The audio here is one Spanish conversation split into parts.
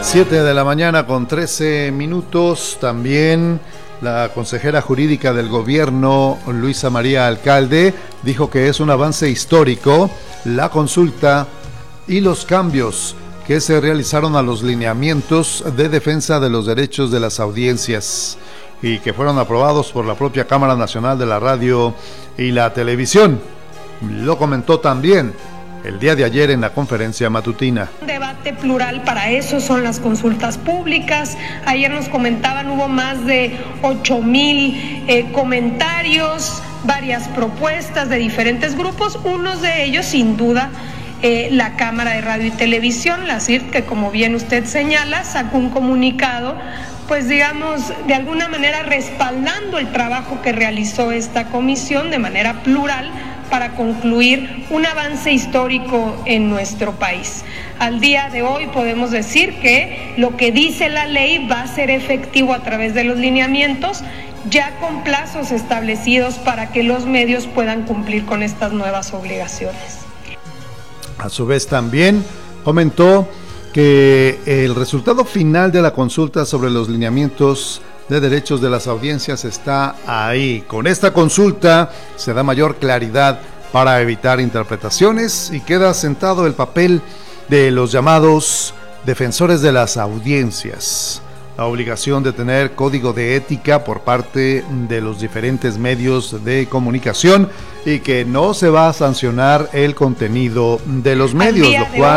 7 de la mañana con 13 minutos. También la consejera jurídica del gobierno, Luisa María Alcalde, dijo que es un avance histórico la consulta y los cambios que se realizaron a los lineamientos de defensa de los derechos de las audiencias y que fueron aprobados por la propia Cámara Nacional de la Radio y la Televisión. Lo comentó también el día de ayer en la conferencia matutina. Un debate plural, para eso son las consultas públicas. Ayer nos comentaban, hubo más de 8,000 comentarios, varias propuestas de diferentes grupos, unos de ellos sin duda la Cámara de Radio y Televisión, la CIRT, que como bien usted señala, sacó un comunicado, pues digamos, de alguna manera respaldando el trabajo que realizó esta comisión de manera plural para concluir un avance histórico en nuestro país. Al día de hoy podemos decir que lo que dice la ley va a ser efectivo a través de los lineamientos, ya con plazos establecidos para que los medios puedan cumplir con estas nuevas obligaciones. A su vez también comentó que el resultado final de la consulta sobre los lineamientos de derechos de las audiencias está ahí. Con esta consulta se da mayor claridad para evitar interpretaciones y queda sentado el papel de los llamados defensores de las audiencias. La obligación de tener código de ética por parte de los diferentes medios de comunicación y que no se va a sancionar el contenido de los medios,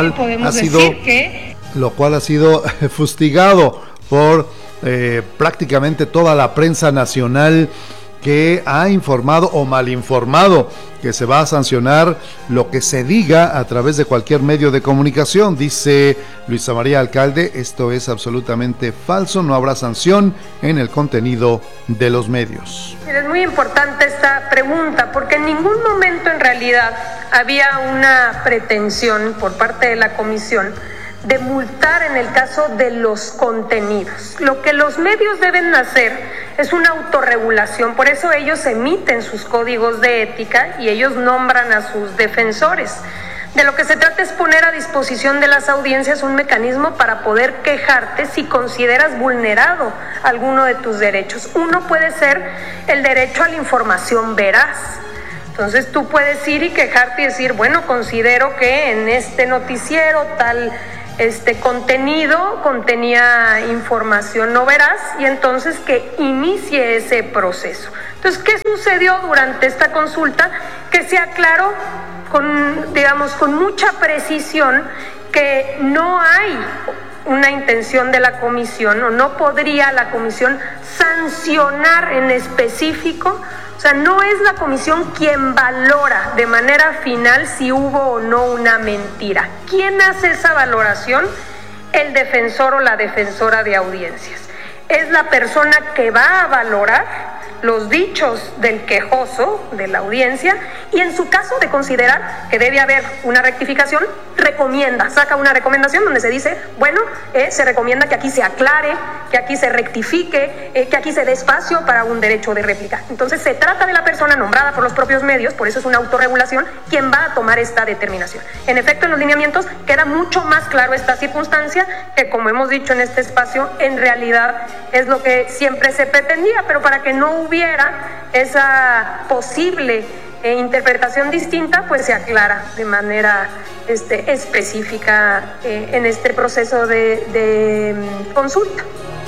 lo cual ha sido fustigado por prácticamente toda la prensa nacional, que ha informado o mal informado que se va a sancionar lo que se diga a través de cualquier medio de comunicación. Dice Luisa María Alcalde, esto es absolutamente falso, no habrá sanción en el contenido de los medios. Es muy importante esta pregunta porque en ningún momento en realidad había una pretensión por parte de la comisión de multar en el caso de los contenidos. Lo que los medios deben hacer es una autorregulación, por eso ellos emiten sus códigos de ética y ellos nombran a sus defensores. De lo que se trata es poner a disposición de las audiencias un mecanismo para poder quejarte si consideras vulnerado alguno de tus derechos. Uno puede ser el derecho a la información veraz. Entonces tú puedes ir y quejarte y decir, bueno, considero que en este noticiero tal contenido contenía información no veraz, y entonces que inicie ese proceso. Entonces, ¿qué sucedió durante esta consulta? Que se aclaró con mucha precisión que no hay una intención de la comisión, o no podría la comisión sancionar en específico. O sea, no es la comisión quien valora de manera final si hubo o no una mentira. ¿Quién hace esa valoración? El defensor o la defensora de audiencias. Es la persona que va a valorar los dichos del quejoso, de la audiencia, y en su caso de considerar que debe haber una rectificación, saca una recomendación donde se dice, bueno, se recomienda que aquí se aclare, que aquí se rectifique, que aquí se dé espacio para un derecho de réplica. Entonces se trata de la persona nombrada por los propios medios, por eso es una autorregulación, quien va a tomar esta determinación. En efecto, en los lineamientos queda mucho más claro esta circunstancia, que como hemos dicho en este espacio, en realidad es lo que siempre se pretendía, pero para que no hubiera esa posible interpretación distinta, pues se aclara de manera específica en este proceso de consulta.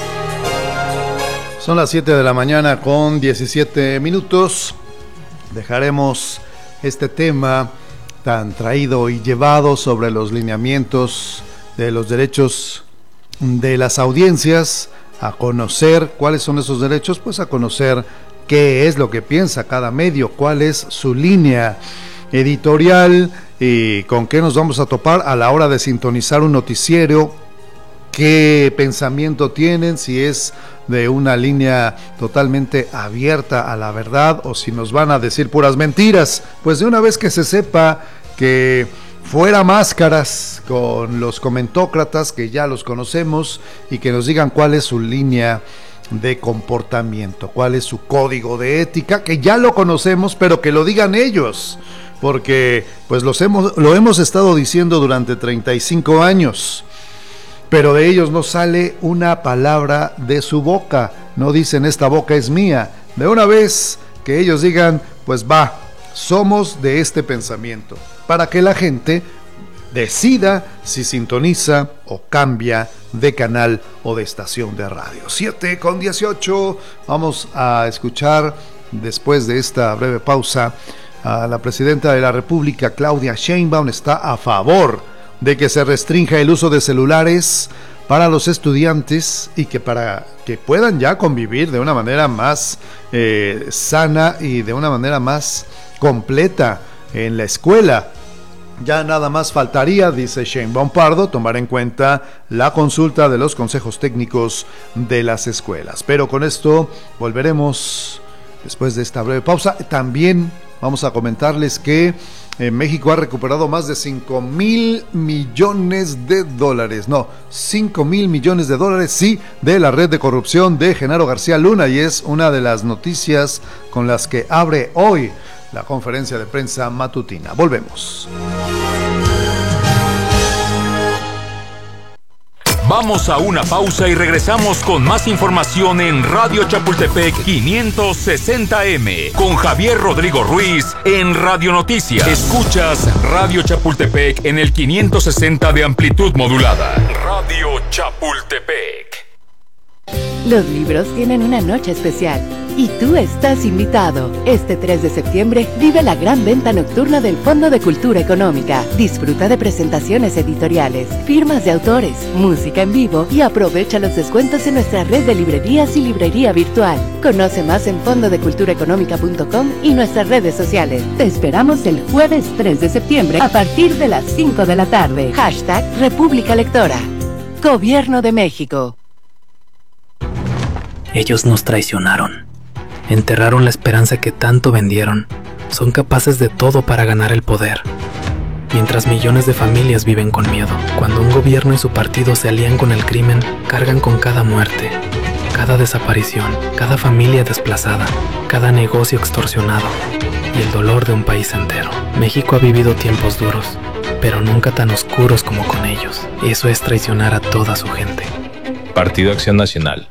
Son las 7 de la mañana con 17 minutos. Dejaremos este tema tan traído y llevado sobre los lineamientos de los derechos de las audiencias, a conocer cuáles son esos derechos, pues a conocer qué es lo que piensa cada medio, cuál es su línea editorial y con qué nos vamos a topar a la hora de sintonizar un noticiero, qué pensamiento tienen, si es de una línea totalmente abierta a la verdad o si nos van a decir puras mentiras. Pues de una vez que se sepa que fuera máscaras con los comentócratas, que ya los conocemos, y que nos digan cuál es su línea de comportamiento, cuál es su código de ética, que ya lo conocemos, pero que lo digan ellos, porque pues lo hemos estado diciendo durante 35 años. pero de ellos no sale una palabra de su boca, no dicen esta boca es mía. De una vez que ellos digan, pues va, somos de este pensamiento, para que la gente decida si sintoniza o cambia de canal o de estación de radio. 7:18, vamos a escuchar después de esta breve pausa a la presidenta de la República, Claudia Sheinbaum. Está a favor de que se restrinja el uso de celulares para los estudiantes y que para que puedan ya convivir de una manera más sana y de una manera más completa en la escuela. Ya nada más faltaría, dice Sheinbaum Pardo, tomar en cuenta la consulta de los consejos técnicos de las escuelas. Pero con esto volveremos después de esta breve pausa. También vamos a comentarles que México ha recuperado más de 5,000 millones de dólares. No, 5,000 millones de dólares, sí, de la red de corrupción de Genaro García Luna, y es una de las noticias con las que abre hoy la conferencia de prensa matutina. Volvemos. Vamos a una pausa y regresamos con más información en Radio Chapultepec 560M con Javier Rodrigo Ruiz en Radio Noticias. Escuchas Radio Chapultepec en el 560 de amplitud modulada. Radio Chapultepec. Los libros tienen una noche especial y tú estás invitado. Este 3 de septiembre vive la gran venta nocturna del Fondo de Cultura Económica. Disfruta de presentaciones editoriales, firmas de autores, música en vivo y aprovecha los descuentos en nuestra red de librerías y librería virtual. Conoce más en fondodeculturaeconómica.com y nuestras redes sociales. Te esperamos el jueves 3 de septiembre a partir de las 5 de la tarde. #República Lectora. Gobierno de México. Ellos nos traicionaron. Enterraron la esperanza que tanto vendieron. Son capaces de todo para ganar el poder. Mientras millones de familias viven con miedo. Cuando un gobierno y su partido se alían con el crimen, cargan con cada muerte, cada desaparición, cada familia desplazada, cada negocio extorsionado y el dolor de un país entero. México ha vivido tiempos duros, pero nunca tan oscuros como con ellos. Eso es traicionar a toda su gente. Partido Acción Nacional.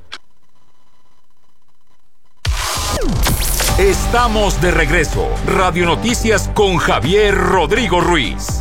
Estamos de regreso. Radio Noticias con Javier Rodrigo Ruiz.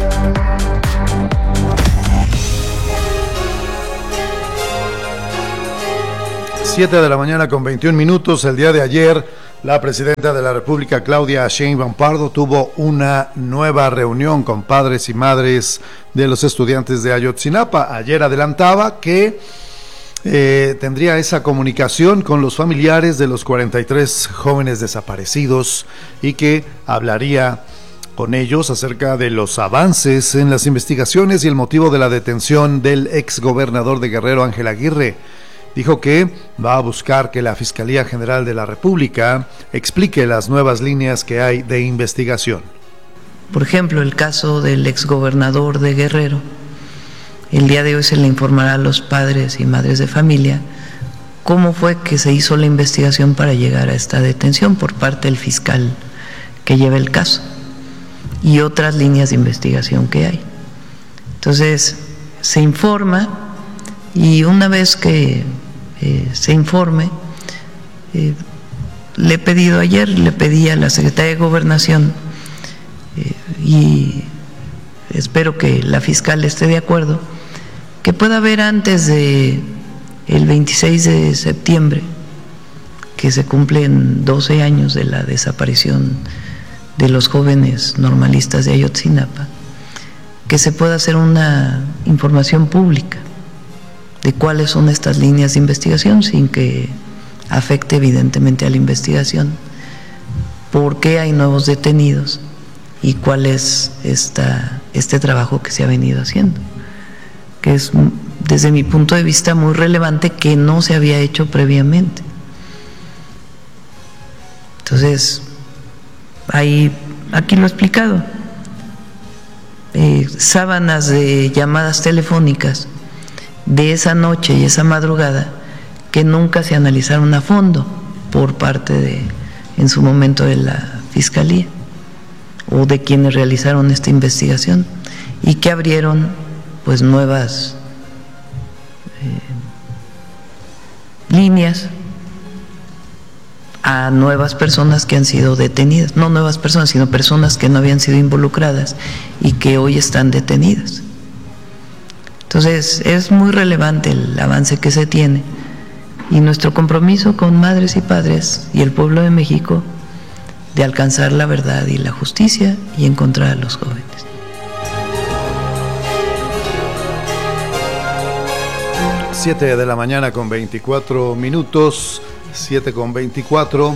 Siete de la mañana con 21 minutos. El día de ayer, la presidenta de la República, Claudia Sheinbaum Pardo, tuvo una nueva reunión con padres y madres de los estudiantes de Ayotzinapa. Ayer adelantaba que tendría esa comunicación con los familiares de los 43 jóvenes desaparecidos y que hablaría con ellos acerca de los avances en las investigaciones y el motivo de la detención del exgobernador de Guerrero, Ángel Aguirre. Dijo que va a buscar que la Fiscalía General de la República explique las nuevas líneas que hay de investigación. Por ejemplo, el caso del exgobernador de Guerrero. El día de hoy se le informará a los padres y madres de familia cómo fue que se hizo la investigación para llegar a esta detención por parte del fiscal que lleva el caso y otras líneas de investigación que hay. Entonces, se informa y una vez que se informe, le he pedido ayer, le pedí a la Secretaría de Gobernación y espero que la fiscal esté de acuerdo, que pueda haber antes de el 26 de septiembre, que se cumplen 12 años de la desaparición de los jóvenes normalistas de Ayotzinapa, que se pueda hacer una información pública de cuáles son estas líneas de investigación sin que afecte evidentemente a la investigación, por qué hay nuevos detenidos y cuál es este trabajo que se ha venido haciendo, que es desde mi punto de vista muy relevante, que no se había hecho previamente. Entonces, aquí lo he explicado, sábanas de llamadas telefónicas de esa noche y esa madrugada que nunca se analizaron a fondo por parte en su momento de la Fiscalía o de quienes realizaron esta investigación y que abrieron pues nuevas líneas a nuevas personas que han sido detenidas, no nuevas personas, sino personas que no habían sido involucradas y que hoy están detenidas. Entonces, es muy relevante el avance que se tiene y nuestro compromiso con madres y padres y el pueblo de México de alcanzar la verdad y la justicia y encontrar a los jóvenes. Siete de la mañana con 24 minutos, 7:24,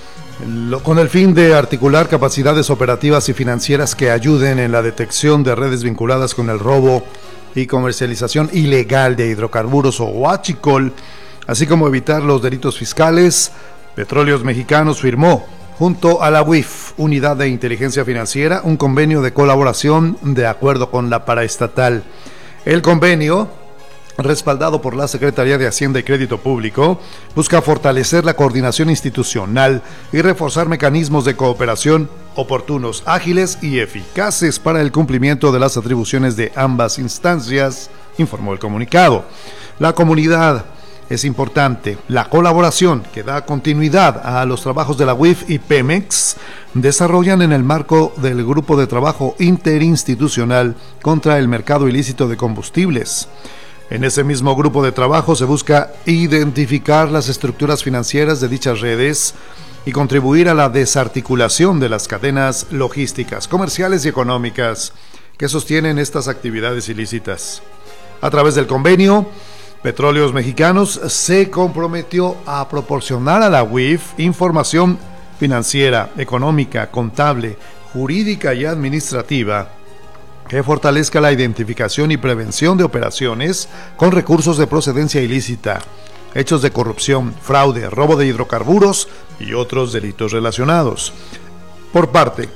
con el fin de articular capacidades operativas y financieras que ayuden en la detección de redes vinculadas con el robo y comercialización ilegal de hidrocarburos o huachicol, así como evitar los delitos fiscales. Petróleos Mexicanos firmó, junto a la UIF, Unidad de Inteligencia Financiera, un convenio de colaboración de acuerdo con la paraestatal. El convenio, respaldado por la Secretaría de Hacienda y Crédito Público, busca fortalecer la coordinación institucional y reforzar mecanismos de cooperación oportunos, ágiles y eficaces para el cumplimiento de las atribuciones de ambas instancias, informó el comunicado. La comunidad es importante. La colaboración que da continuidad a los trabajos de la UIF y Pemex desarrollan en el marco del Grupo de Trabajo Interinstitucional contra el Mercado Ilícito de Combustibles. En ese mismo grupo de trabajo se busca identificar las estructuras financieras de dichas redes y contribuir a la desarticulación de las cadenas logísticas, comerciales y económicas que sostienen estas actividades ilícitas. A través del convenio, Petróleos Mexicanos se comprometió a proporcionar a la UIF información financiera, económica, contable, jurídica y administrativa que fortalezca la identificación y prevención de operaciones con recursos de procedencia ilícita, hechos de corrupción, fraude, robo de hidrocarburos y otros delitos relacionados. Por parte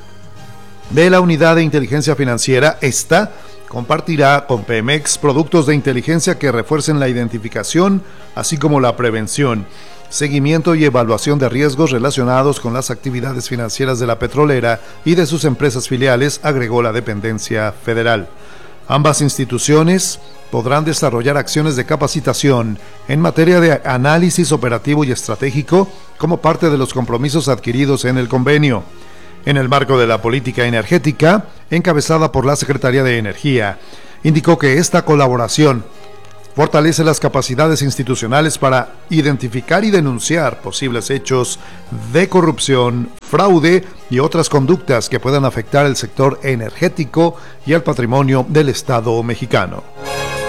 de la Unidad de Inteligencia Financiera, esta compartirá con Pemex productos de inteligencia que refuercen la identificación, así como la prevención, seguimiento y evaluación de riesgos relacionados con las actividades financieras de la petrolera y de sus empresas filiales, agregó la dependencia federal. Ambas instituciones podrán desarrollar acciones de capacitación en materia de análisis operativo y estratégico como parte de los compromisos adquiridos en el convenio. En el marco de la política energética, encabezada por la Secretaría de Energía, indicó que esta colaboración fortalece las capacidades institucionales para identificar y denunciar posibles hechos de corrupción, fraude y otras conductas que puedan afectar el sector energético y el patrimonio del Estado mexicano.